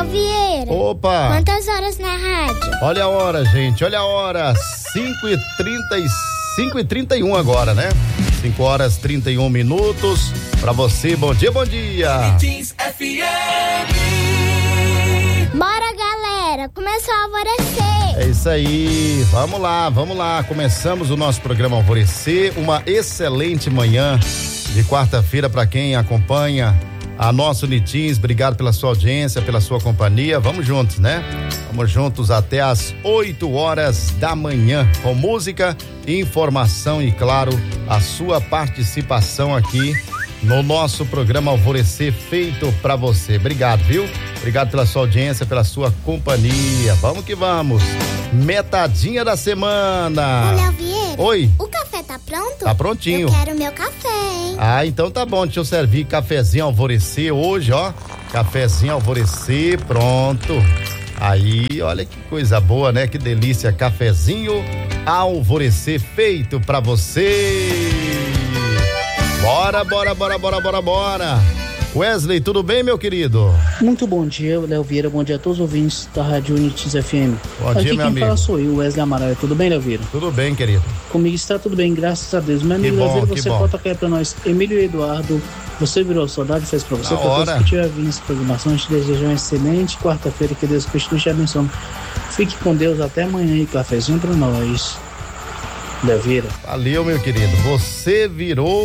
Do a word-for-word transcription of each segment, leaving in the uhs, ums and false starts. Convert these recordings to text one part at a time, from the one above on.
Léo Vieira. Opa! Quantas horas na rádio? Olha a hora, gente, olha a hora. cinco e trinta e cinco e trinta e um agora, né? cinco horas e trinta e um minutos. Pra você, bom dia, bom dia. F M. Bora, galera, começou a alvorecer. É isso aí, vamos lá, vamos lá. Começamos o nosso programa Alvorecer. Uma excelente manhã de quarta-feira para quem acompanha a nossa Unitins. Obrigado pela sua audiência, pela sua companhia. Vamos juntos, né? Vamos juntos até às oito horas da manhã, com música, informação e, claro, a sua participação aqui no nosso programa Alvorecer, feito pra você. Obrigado, viu? Obrigado pela sua audiência, pela sua companhia. Vamos que vamos. Metadinha da semana. Ô, Léo Vieira. Oi. O café tá pronto? Tá prontinho. Eu quero meu café, hein? Ah, então tá bom. Deixa eu servir cafezinho Alvorecer hoje, ó. Cafezinho Alvorecer, pronto. Aí, olha que coisa boa, né? Que delícia. Cafezinho Alvorecer, feito pra você. Bora, bora, bora, bora, bora, bora. Wesley, tudo bem, meu querido? Muito bom dia, Léo Vieira. Bom dia a todos os ouvintes da Rádio Unitis F M. Bom Aqui dia, quem meu amigo. fala sou eu, Wesley Amaral. Tudo bem, Léo Vieira? Tudo bem, querido. Comigo está tudo bem, graças a Deus. Meu amigo bom, Léo Vieira, que você bom. pode tocar aí pra nós. Emílio e Eduardo, você virou saudade, fez pra você. Na Pra todos hora. que estiver vindo essa programação, a gente deseja uma excelente quarta-feira. Que Deus Cristo te abençoe. Fique com Deus até amanhã e cafezinho pra nós. Léo Vieira. Valeu, meu querido. Você virou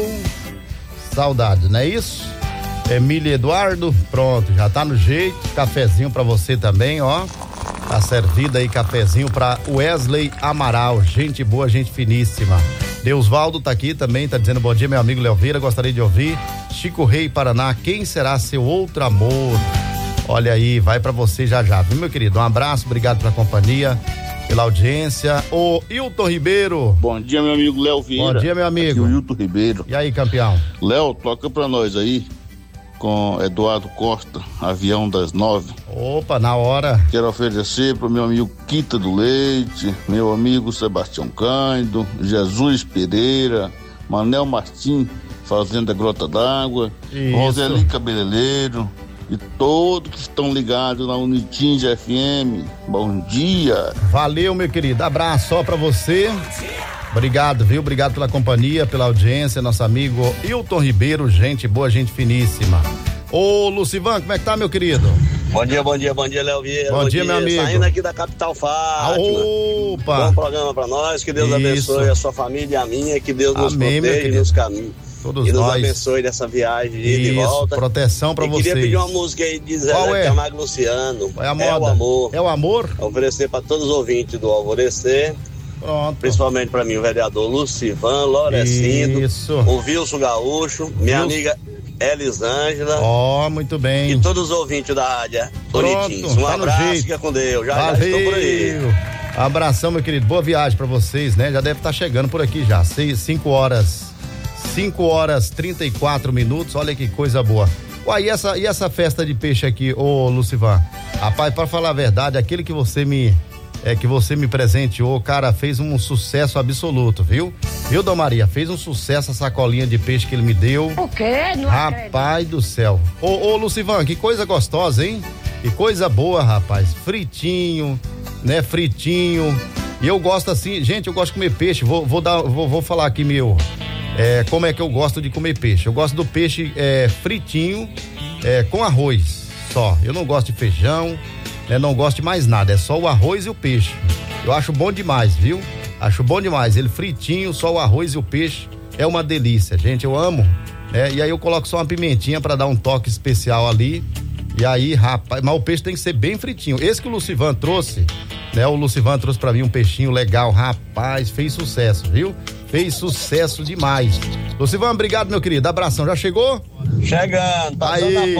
saudade, não é isso? Emília e Eduardo, pronto, já tá no jeito. Cafezinho pra você também, ó. Tá servido aí cafezinho pra Wesley Amaral. Gente boa, gente finíssima. Deusvaldo tá aqui também, tá dizendo bom dia, meu amigo Léo Vieira. Gostaria de ouvir Chico Rei, Paraná. Quem será seu outro amor? Olha aí, vai pra você já já, viu, meu querido? Um abraço, obrigado pela companhia, pela audiência. Ô Hilton Ribeiro. Bom dia, meu amigo Léo Vieira. Bom dia, meu amigo. Aqui é o Hilton Ribeiro. E aí, campeão? Léo, toca pra nós aí com Eduardo Costa, Avião das Nove. Opa, na hora. Quero oferecer pro meu amigo Quita do Leite, meu amigo Sebastião Cândido, Jesus Pereira, Manel Martim, Fazenda Grota d'Água, Isso. Roseli Cabeleireiro e todos que estão ligados na Unitins F M. Bom dia. Valeu, meu querido. Abraço só pra você. Obrigado, viu? Obrigado pela companhia, pela audiência, nosso amigo Hilton Ribeiro, gente boa, gente finíssima. Ô, Lucivan, como é que tá, meu querido? Bom dia, bom dia, bom dia, Léo Vieira. Bom, bom dia, dia, meu amigo. Saindo aqui da capital Fátima. Opa! Bom programa pra nós, que Deus Isso. abençoe a sua família e a minha, que Deus nos Amém, proteja nos caminhos. Todos e nos nós. abençoe dessa viagem de ida e volta. Proteção pra e vocês. queria pedir uma música aí de Zé Qual é? Camargo Luciano. É, a moda. É o amor. É o amor? Oferecer pra todos os ouvintes do Alvorecer. Pronto. Principalmente pra mim, o vereador Lucivan, Lorecindo, Isso. o Wilson Gaúcho, minha Wilson. amiga Elisângela. Ó, oh, muito bem. E todos os ouvintes da rádio Unitins. Um tá no abraço, jeito. fica com Deus. Já, Valeu. já estou por aí. Abração, meu querido. Boa viagem pra vocês, né? Já deve estar chegando por aqui já. cinco horas. cinco horas trinta e quatro minutos. Olha que coisa boa. Uai, e essa, e essa festa de peixe aqui, ô Lucivan? Rapaz, pra falar a verdade, aquele que você me. É que você me presenteou, cara, fez um sucesso absoluto, viu? Viu, Dona Maria? Fez um sucesso a sacolinha de peixe que ele me deu. O quê? Não Rapaz acredito. do céu. Ô, ô, Lucivan, que coisa gostosa, hein? Que coisa boa, rapaz. Fritinho, né? Fritinho. E eu gosto assim, gente, eu gosto de comer peixe. Vou, vou dar, vou, vou falar aqui meu. É, como é que eu gosto de comer peixe? Eu gosto do peixe é, fritinho, é, com arroz só. Eu não gosto de feijão. Eu não gosto de mais nada, é só o arroz e o peixe. Eu acho bom demais, viu? Acho bom demais. Ele fritinho, só o arroz e o peixe. É uma delícia, gente. Eu amo. Né? E aí eu coloco só uma pimentinha pra dar um toque especial ali. E aí, rapaz, mas o peixe tem que ser bem fritinho. Esse que o Lucivan trouxe, né? O Lucivan trouxe pra mim um peixinho legal. Rapaz, fez sucesso, viu? Fez sucesso demais. Lucivan, obrigado, meu querido. Abração. Já chegou? Chegando, passando aí. a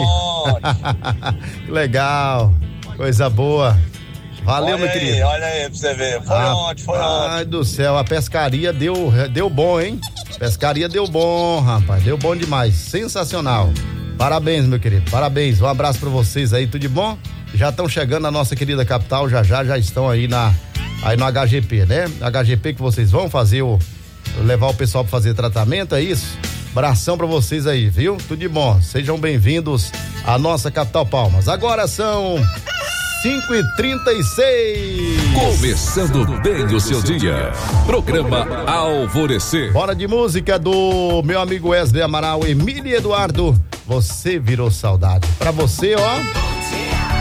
ponte. Que legal. Coisa boa. Valeu, olha meu aí, querido. Olha aí pra você ver. Foi ah, ontem, foi ontem. Ai do céu, a pescaria deu, deu bom, hein? Pescaria deu bom, rapaz. Deu bom demais. Sensacional. Parabéns, meu querido. Parabéns. Um abraço pra vocês aí, tudo de bom? Já estão chegando na nossa querida capital, já já, já estão aí na aí no H G P, né? H G P que vocês vão fazer o levar o pessoal pra fazer tratamento, é isso? Abração pra vocês aí, viu? Tudo de bom. Sejam bem-vindos à nossa capital Palmas. Agora são cinco e trinta e seis. Começando bem o seu dia. Programa Alvorecer. Bora de música do meu amigo Wesley Amaral, Emília e Eduardo. Você virou saudade. Pra você, ó.